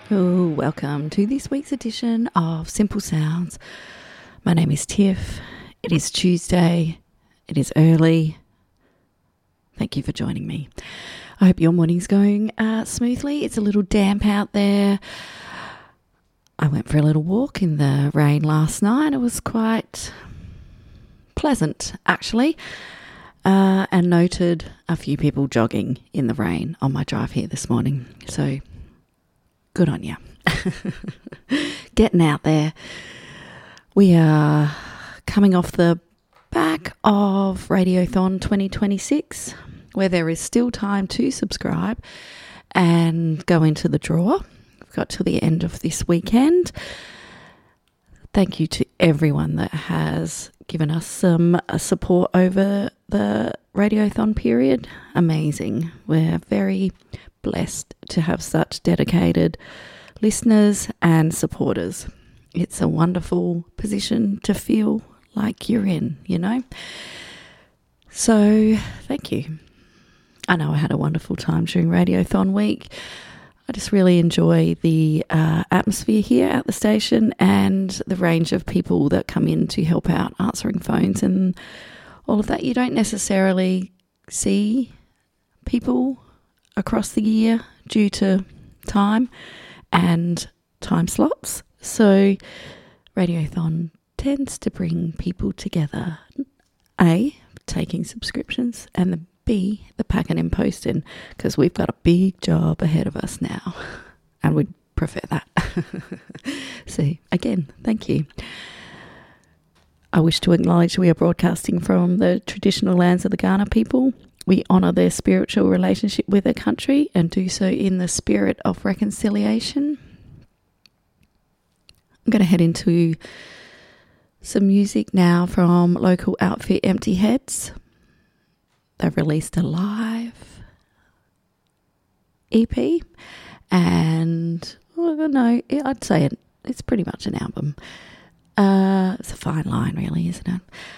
Oh, welcome to this week's edition of Simple Sounds. My name is Tiff. It is Tuesday. It is early. Thank you for joining me. I hope your morning's going smoothly. It's a little damp out there. I went for a little walk in the rain last night. It was quite pleasant, actually, and noted a few people jogging in the rain on my drive here this morning. So good on you. Getting out there. We are coming off the back of Radiothon 2026, where there is still time to subscribe and go into the draw. We've got till the end of this weekend. Thank you to everyone that has given us some support over the Radiothon period. Amazing. We're very blessed to have such dedicated listeners and supporters. It's a wonderful position to feel like you're in, you know. So thank you. I know I had a wonderful time during Radiothon week. I just really enjoy the atmosphere here at the station and the range of people that come in to help out answering phones and all of that. You don't necessarily see people across the year due to time and time slots. So Radiothon tends to bring people together. A, taking subscriptions, and the B, the packing and posting, because we've got a big job ahead of us now and we'd prefer that. So again, thank you. I wish to acknowledge we are broadcasting from the traditional lands of the Kaurna people. We honour their spiritual relationship with their country and do so in the spirit of reconciliation. I'm going to head into some music now from local outfit Empty Heads. They've released a live EP and, no, I'd say it's pretty much an album. It's a fine line really, isn't it?